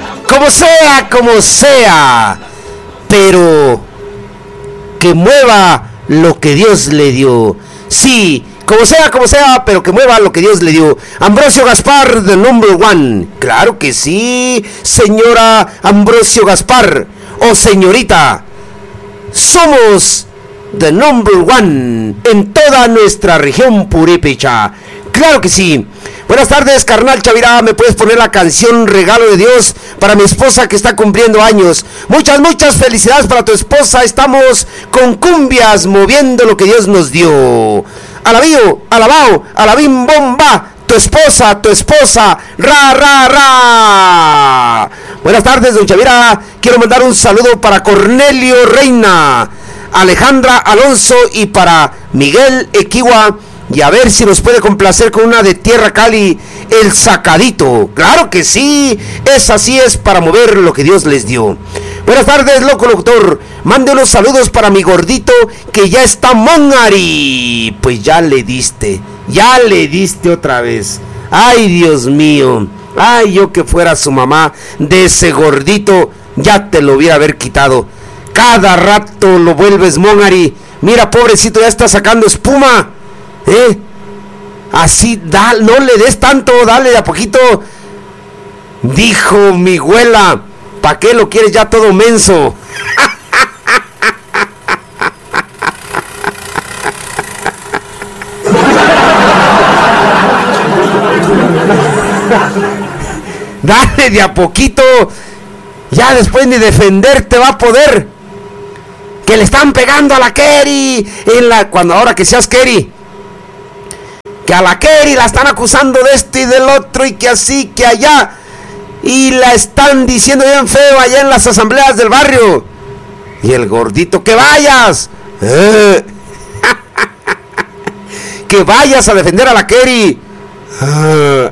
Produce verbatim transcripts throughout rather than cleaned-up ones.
Como sea, como sea, pero que mueva lo que Dios le dio. Sí, como sea, como sea, pero que mueva lo que Dios le dio. Ambrosio Gaspar, the number one. Claro que sí, señora Ambrosio Gaspar, o señorita. Somos the number one en toda nuestra región purépecha. Claro que sí. Buenas tardes, carnal Chavirá. ¿Me puedes poner la canción Regalo de Dios para mi esposa que está cumpliendo años? Muchas, muchas felicidades para tu esposa. Estamos con cumbias moviendo lo que Dios nos dio. Alabío, alabao, alabim bomba. Tu esposa, tu esposa. Ra, ra, ra. Buenas tardes, don Chavirá. Quiero mandar un saludo para Cornelio Reina, Alejandra Alonso y para Miguel Equiwa. Y a ver si nos puede complacer con una de Tierra Cali, El Sacadito. Claro que sí, esa sí es para mover lo que Dios les dio. Buenas tardes, loco locutor. Mande unos saludos para mi gordito que ya está mongari. Pues ya le diste, ya le diste otra vez. Ay, Dios mío. Ay, yo que fuera su mamá de ese gordito, ya te lo hubiera haber quitado. Cada rato lo vuelves mongari. Mira, pobrecito, ya está sacando espuma. ¿Eh? Así, da, no le des tanto, dale de a poquito. Dijo mi abuela, ¿pa' qué lo quieres ya todo menso? Dale de a poquito. Ya después ni defenderte va a poder. Que le están pegando a la Keri en la, cuando ahora que seas Keri, que a la Keri la están acusando de esto y del otro y que así, que allá, y la están diciendo bien feo allá en las asambleas del barrio. Y el gordito, que vayas, eh. que vayas a defender a la Keri. Eh.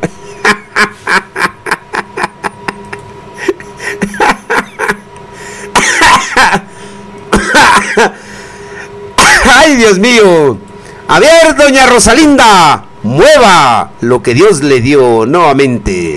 Ay, Dios mío. A ver, doña Rosalinda, mueva lo que Dios le dio nuevamente.